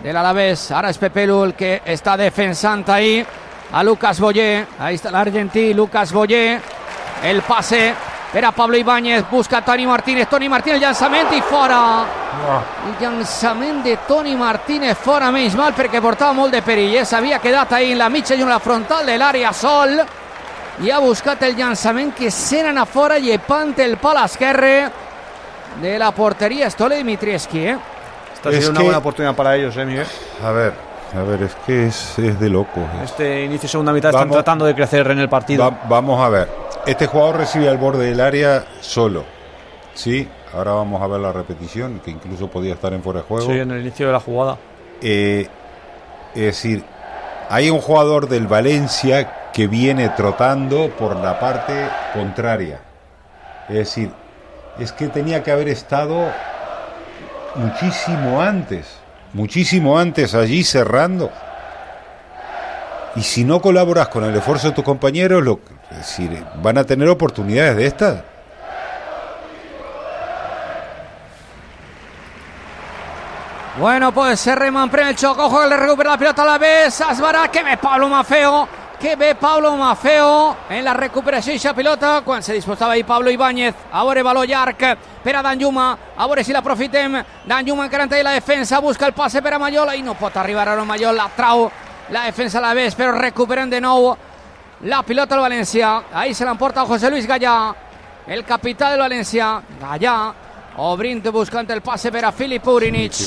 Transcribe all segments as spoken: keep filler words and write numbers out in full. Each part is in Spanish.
del Alavés. Ara és Pepelu el que està defensant ahí a Lucas Boyer. Ahí està l'argentí Lucas Boyer. El passe per a Pablo Ibáñez, busca Toni Martínez, Toni Martínez, el llançament i fora. Oh. El llançament de Toni Martínez fora, menys mal, perquè portava molt de perill, eh? S'havia quedat ahí en la mitja i en la frontal de l'àrea sol i ha buscat el llançament que s'eren a fora, llepant el pal esquerre de la portería Stole Dimitrievski, ¿eh? Esta ha sido una buena oportunidad para ellos, ¿eh, Miguel? A ver, a ver, es que es, es de loco. Este inicio de segunda mitad vamos, están tratando de crecer en el partido. Va, vamos a ver. Este jugador recibe al borde del área solo. Sí, ahora vamos a ver la repetición, que incluso podía estar en fuera de juego. Sí, en el inicio de la jugada. Eh, es decir, hay un jugador del Valencia que viene trotando por la parte contraria. Es decir, es que tenía que haber estado muchísimo antes, muchísimo antes allí cerrando. Y si no colaboras con el esfuerzo de tus compañeros, lo, es decir, van a tener oportunidades de estas. Bueno, pues se remanprèn el xoc, ojo que le recupera la pilota a la vez, Asbarà, que ve Pablo Maffeo, que ve Pablo Maffeo en la recuperació d'aquesta pilota, quan se disposava ahí Pablo Ibáñez, a veure baló llarg per a Danjuma, a veure si l'aprofitem, Danjuma encara en la defensa, busca el passe per a Mayol, i no pot arribar a Mayol, la trau la defensa a la vez, però recuperen de nou la pilota del València, ahí se l'emporta José Luis Gallà, el capità del València, Gallà, obrint buscant el passe per a Filip Urinic,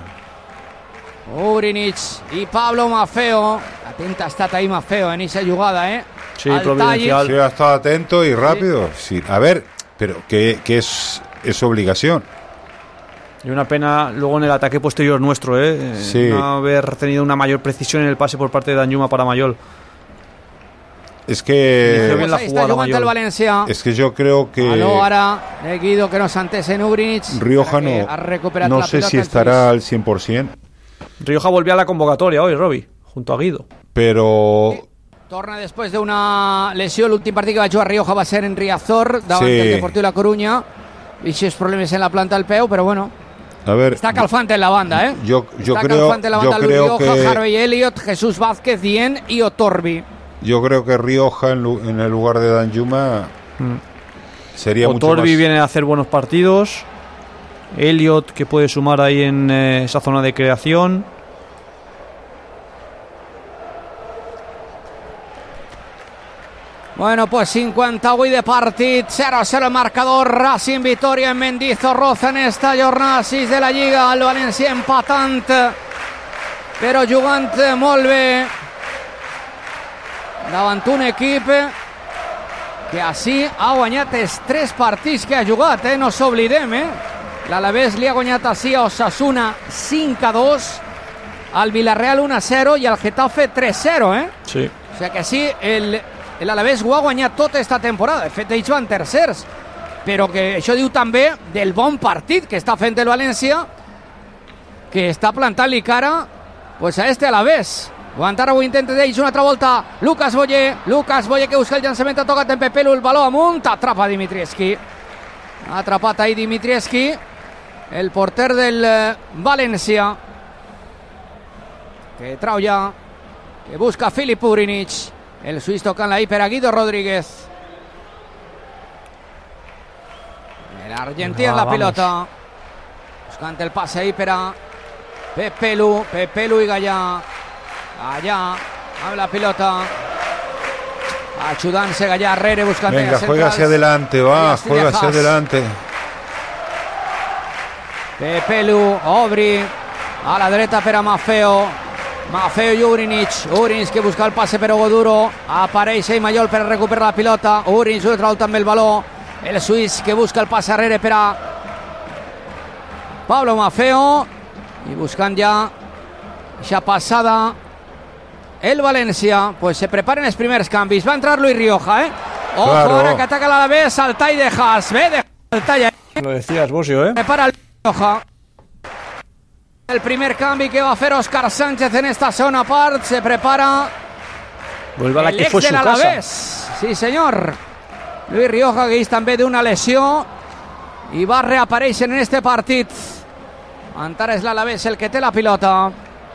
Urinic i Pablo Maffeo, atent ha estat ahí Maffeo en esa jugada, eh? Sí, providencial. Sí, ha estado atento y rápido. Sí. Sí. A ver, pero que, que es, es obligación. Y una pena luego en el ataque posterior nuestro, ¿eh? Sí. No haber tenido una mayor precisión en el pase por parte de Danjuma para Mayol. Es que... Pues ahí está jugando el Valencia. Es que yo creo que... Aló, ara, de Guido, que nos antes en Urinic. Rioja no, no sé si estará al cien por ciento. Rioja volvió a la convocatoria hoy, Robi, junto a Guido. Pero... Torna després d'una lesió. L'últim partit que va jugar Rioja va ser en Riazor, davant sí. del Deportiu La Coruña. Ixos problemes en la planta del peu, però bueno... A ver, está calfante en la banda, ¿eh? Yo, yo está creo, calfante en la banda, yo creo Luis Rioja, que Harvey Elliott, Jesús Vázquez, Dien y Otorbi. Yo creo que Rioja en, en el lugar de Danjuma mm. sería Otorbi mucho más... viene a hacer buenos partidos. Elliott, que puede sumar ahí en eh, esa zona de creación. Bueno, pues cinquanta-vuit de partit, zero a zero el marcador, Racing victòria en Mendizorroza en esta jornada sis de la Lliga, el València empatant, però jugant molt bé davant un equip que així ha guanyat els tres partits que ha jugat, eh? No s'oblidem, eh? L'Alavés li ha guanyat així a Osasuna cinc a dos, al Villarreal un a zero i al Getafe tres a zero, eh? Sí. O sigui que sí, el... l'Alavés ho ha guanyat tota esta temporada. De fet, ells van tercers, però que això diu també del bon partit que està fent el València, que està plantant-li cara pues, a este Alavés. Aguantar ho intenta d'ells una altra volta. Lucas Boyer, Lucas Boyer que busca el llançament, ha tocat en Pepelu, el baló amunt, atrapa Dimitrievski. Ha atrapat ahí Dimitrievski, el porter del València, que trau ja, que busca Filip Urinic. El suís tocant-la ahí per a Guido Rodríguez. L'argentí en la pilota. Buscant el passe ahí per a Pepelu. Pepelu i Gallà. Gallà amb la pilota. Ayudant-se Gallà arrere buscant... Venga, juega hacia adelante, va, juega hacia adelante. Pepelu, obri a la dreta per a Maffeo. Maffeo i Urinic, Urinic que busca el passe per Ogoduro, apareix i Mayol per recuperar la pilota, Urinic una altra volta amb el baló, el suís que busca el passe arrere per a Pablo Maffeo, i buscant ja aquesta passada el València, pues se preparen els primers canvis, va entrar Luis Rioja, eh? Ojo, claro. Ahora que ataca l'Alavés, salta i dejas, ve, de salta ya. Lo decías, Bosio, eh? Prepara el Rioja. El primer canvi que va a fer Óscar Sánchez en esta zona part, se prepara vuelve a la el que ex fue del su Alavés. casa. Sí, senyor. Luis Rioja, que és també d'una lesió i va reaparèixer en este partit. Encara és l'Alavés el que té la pilota.